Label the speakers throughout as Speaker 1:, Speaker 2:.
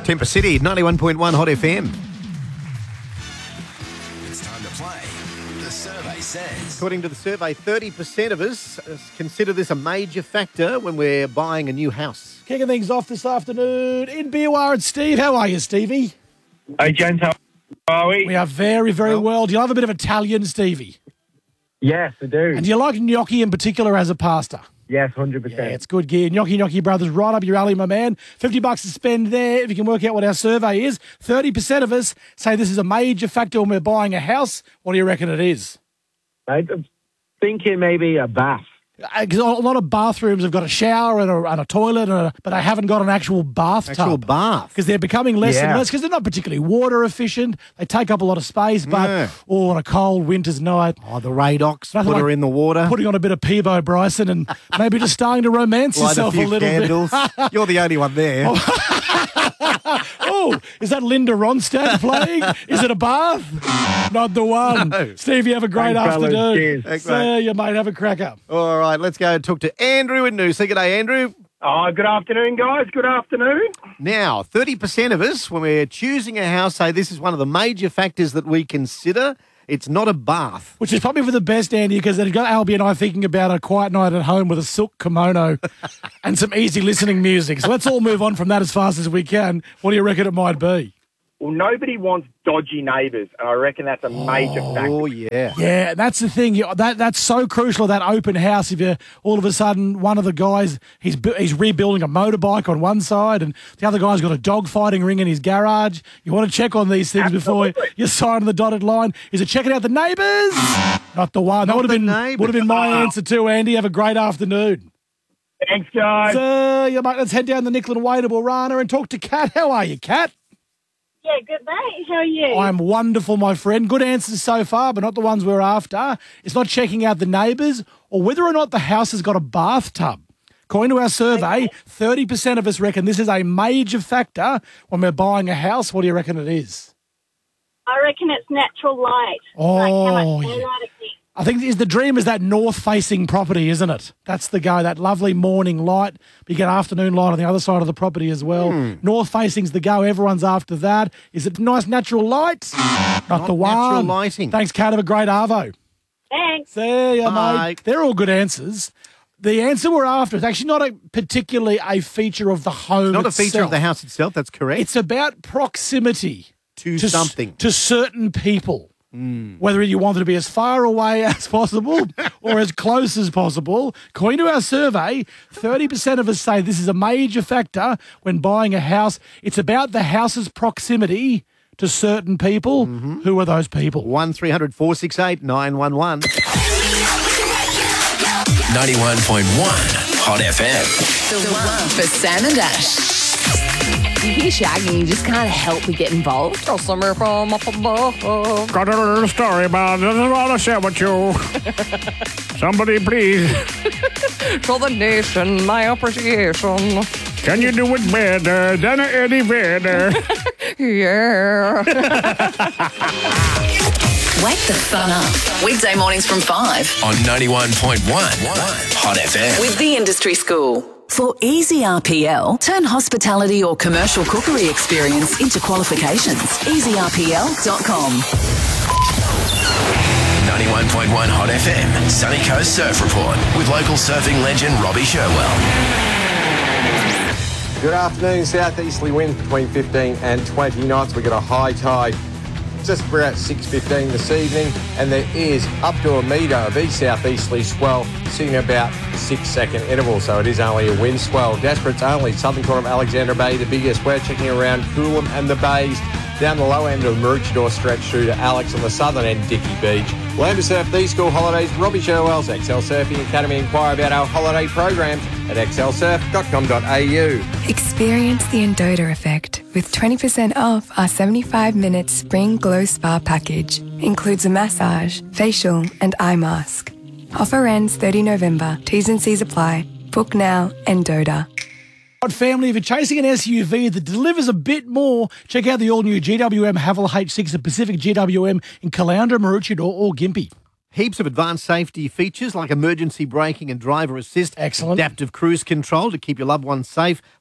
Speaker 1: Temper City, 91.1 Hot FM.
Speaker 2: It's time to play. The survey says.
Speaker 1: According to the survey, 30% of us consider this a major factor when we're buying a new house.
Speaker 3: Kicking things off this afternoon in BOR and Steve. How are you, Stevie?
Speaker 4: Hey, gents, how are we?
Speaker 3: We are very, very well. Do you love a bit of Italian, Stevie?
Speaker 4: Yes, I do.
Speaker 3: And do you like gnocchi in particular as a pasta?
Speaker 4: Yes, 100%.
Speaker 3: Yeah, it's good gear. Gnocchi Brothers, right up your alley, my man. $50 to spend there. If you can work out what our survey is, 30% of us say this is a major factor when we're buying a house. What do you reckon it is?
Speaker 4: I'm thinking maybe a bath.
Speaker 3: Because a lot of bathrooms have got a shower and a toilet, but they haven't got an actual bathtub.
Speaker 1: Actual bath.
Speaker 3: Because they're becoming less and less, because they're not particularly water efficient. They take up a lot of space, but on a cold winter's night.
Speaker 1: Oh, the Radox,
Speaker 3: Nothing
Speaker 1: put her
Speaker 3: like
Speaker 1: in the water.
Speaker 3: Putting on a bit of Peebo Bryson and maybe just starting to romance
Speaker 1: Light
Speaker 3: yourself a little
Speaker 1: candles.
Speaker 3: bit.
Speaker 1: You're the only one there.
Speaker 3: Oh, is that Linda Ronstadt playing? Is it a bath? Not the one.
Speaker 1: No.
Speaker 3: Steve, you have a great
Speaker 4: Thanks, fellas.
Speaker 3: afternoon.
Speaker 4: Cheers.
Speaker 1: Thanks,
Speaker 3: See
Speaker 1: mate.
Speaker 3: you, mate. Have a cracker.
Speaker 1: All right, let's go and talk to Andrew in Noosa. Good day, Andrew.
Speaker 4: Oh, good afternoon, guys. Good afternoon.
Speaker 1: Now, 30% of us, when we're choosing a house, say this is one of the major factors that we consider. It's not a bath.
Speaker 3: Which is probably for the best, Andy, because they've got Albie and I thinking about a quiet night at home with a silk kimono and some easy listening music. So let's all move on from that as fast as we can. What do you reckon it might be?
Speaker 4: Well, nobody wants dodgy neighbours, and I reckon that's a major factor.
Speaker 1: Oh, yeah.
Speaker 3: Yeah, that's the thing. That's so crucial, that open house. If you all of a sudden, one of the guys, he's rebuilding a motorbike on one side and the other guy's got a dog fighting ring in his garage. You want to check on these things before you sign the dotted line. Is it checking out the neighbours? Not the one. That would have been my answer too, Andy. Have a great afternoon.
Speaker 4: Thanks, guys.
Speaker 3: Yeah, mate, let's head down the Nickel and Wadeable Rana and talk to Kat. How are you, Kat?
Speaker 5: Yeah, good mate. How are you?
Speaker 3: I'm wonderful, my friend. Good answers so far, but not the ones we're after. It's not checking out the neighbours or whether or not the house has got a bathtub. According to our survey, 30% of us reckon this is a major factor when we're buying a house. What do you reckon it is?
Speaker 5: I reckon it's natural light.
Speaker 3: Oh,
Speaker 5: like how much
Speaker 3: yeah.
Speaker 5: daylight it gets.
Speaker 3: I think the dream is that north-facing property, isn't it? That's the go, that lovely morning light. But you get afternoon light on the other side of the property as well. North-facing's the go. Everyone's after that. Is it nice natural light? Not the one.
Speaker 1: Natural lighting.
Speaker 3: Thanks, Kat. Have a great arvo.
Speaker 5: Thanks.
Speaker 3: See ya,
Speaker 1: Bye.
Speaker 3: mate. They're all good answers. The answer we're after is actually not particularly a feature of the home
Speaker 1: Not
Speaker 3: itself.
Speaker 1: a feature of the house itself, that's correct.
Speaker 3: It's about proximity.
Speaker 1: to something.
Speaker 3: To certain people. Whether you want it to be as far away as possible or as close as possible. According to our survey, 30% of us say this is a major factor when buying a house. It's about the house's proximity to certain people. Who are those people?
Speaker 1: 1300 468 911.
Speaker 2: 91.1 Hot FM.
Speaker 6: The one for Sam and Ash. You hear Shaggy and you just can't help but get involved.
Speaker 7: Got a little story about it. I want to share with you. Somebody please.
Speaker 8: To the nation, my appreciation.
Speaker 7: Can you do it better than Eddie Vedder?
Speaker 8: Yeah.
Speaker 6: Wake the fun up. Weekday mornings from 5
Speaker 2: On 91.1 Hot FM.
Speaker 6: with the Industry School. For easy RPL, turn hospitality or commercial cookery experience into qualifications. EasyRPL.com.
Speaker 2: 91.1 Hot FM. Sunny Coast Surf Report with local surfing legend Robbie Sherwell.
Speaker 9: Good afternoon. Southeasterly winds between 15 and 20 knots. We've got a high tide just about 6:15 this evening, and there is up to a metre of east-southeasterly swell sitting about 6-second interval, so it is only a wind swell. Desperate's only southern corner of Alexandra Bay, the biggest. We're checking around Coolum and the bays, down the low end of the Maroochydore stretch through to Alex on the southern end, Dickey Beach. Learn to surf these school holidays. Robbie Sherwell's XL Surfing Academy. Inquire about our holiday programs at xlsurf.com.au.
Speaker 10: Experience the Endota effect with 20% off our 75-minute Spring Glow Spa package. Includes a massage, facial and eye mask. Offer ends 30 November. T's and C's apply. Book now, Endota.
Speaker 3: Family, if you're chasing an SUV that delivers a bit more, check out the all-new GWM Haval H6 and Pacific GWM in Caloundra, Maroochydore or Gympie.
Speaker 1: Heaps of advanced safety features like emergency braking and driver assist.
Speaker 3: Excellent.
Speaker 1: Adaptive cruise control to keep your loved ones safe.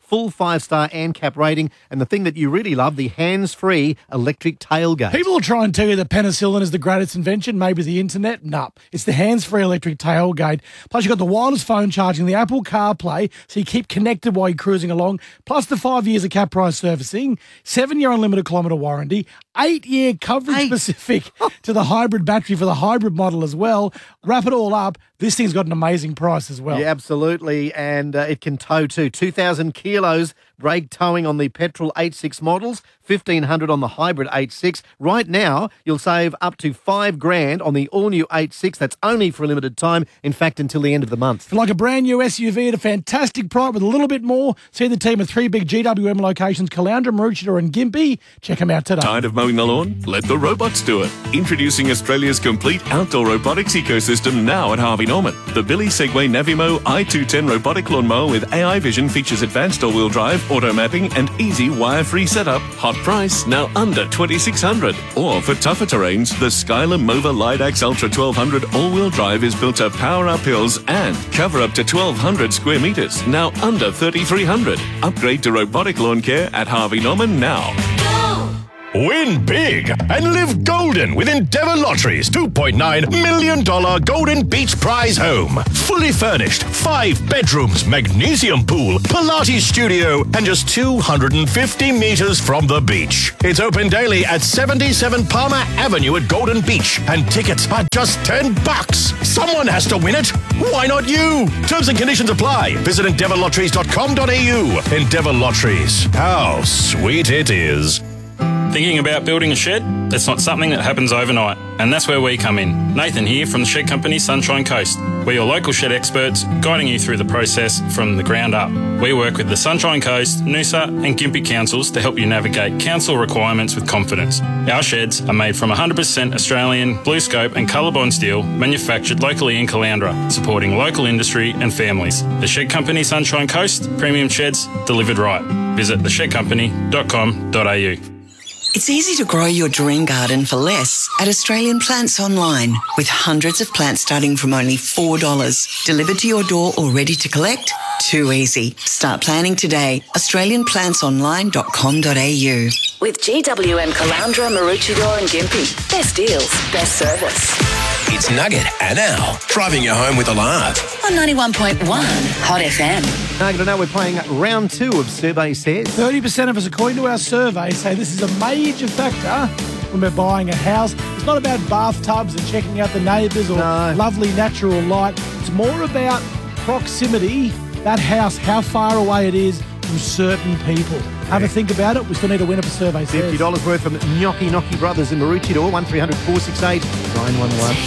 Speaker 1: full 5-star ANCAP rating, and the thing that you really love, the hands-free electric tailgate.
Speaker 3: People will try and tell you that penicillin is the greatest invention, maybe the internet. No, it's the hands-free electric tailgate. Plus, you've got the wireless phone charging, the Apple CarPlay, so you keep connected while you're cruising along, plus the 5 years of cap price servicing, 7-year unlimited kilometre warranty, 8-year coverage specific to the hybrid battery for the hybrid model as well. Wrap it all up, this thing's got an amazing price as well.
Speaker 1: Yeah, absolutely, and it can tow too. 2,000 kilos brake towing on the petrol 8.6 models, 1,500 on the hybrid 8.6. Right now, you'll save up to $5,000 on the all-new 8.6. That's only for a limited time, in fact, until the end of the month.
Speaker 3: For like a brand new SUV at a fantastic price with a little bit more, see the team at 3 big GWM locations, Caloundra, Maroochydore and Gympie. Check them out today.
Speaker 11: Tired of mowing the lawn? Let the robots do it. Introducing Australia's complete outdoor robotics ecosystem now at Harvey Norman. The Billy Segway Navimo i210 robotic lawnmower with AI vision features advanced all-wheel drive, auto mapping and easy wire-free setup. Hot price, now under $2,600. Or for tougher terrains, the Skylar Mova Lidax Ultra 1200 all-wheel drive is built to power up hills and cover up to 1,200 square metres, now under $3,300. Upgrade to robotic lawn care at Harvey Norman now.
Speaker 12: Win big and live golden with Endeavour Lottery's $2.9 million Golden Beach Prize Home. Fully furnished, 5 bedrooms, magnesium pool, Pilates studio, and just 250 metres from the beach. It's open daily at 77 Palmer Avenue at Golden Beach, and tickets are just $10. Someone has to win it. Why not you? Terms and conditions apply. Visit endeavourlotteries.com.au. Endeavour Lotteries. How sweet it is.
Speaker 13: Thinking about building a shed? That's not something that happens overnight, and that's where we come in. Nathan here from the shed company Sunshine Coast. We're your local shed experts, guiding you through the process from the ground up. We work with the Sunshine Coast, Noosa and Gympie councils to help you navigate council requirements with confidence. Our sheds are made from 100% Australian BlueScope and Colorbond steel, manufactured locally in Caloundra, supporting local industry and families. The shed company Sunshine Coast, premium sheds delivered right. Visit theshedcompany.com.au.
Speaker 14: It's easy to grow your dream garden for less at Australian Plants Online, with hundreds of plants starting from only $4. Delivered to your door or ready to collect? Too easy. Start planning today. AustralianPlantsOnline.com.au.
Speaker 6: With GWM Caloundra, Maroochydore and Gympie. Best deals, best service.
Speaker 2: It's Nugget and Al, driving you home with a laugh.
Speaker 6: On 91.1 Hot FM.
Speaker 1: Nugget and Al, we're playing round 2 of Survey Says.
Speaker 3: 30% of us, according to our survey, say this is a major factor when we're buying a house. It's not about bathtubs and checking out the neighbours or lovely natural light. It's more about proximity, that house, how far away it is from certain people. Have a think about it. We still need a winner for Survey Says.
Speaker 1: $50 worth from Gnocchi Brothers in Maroochydore, 1300 468 911.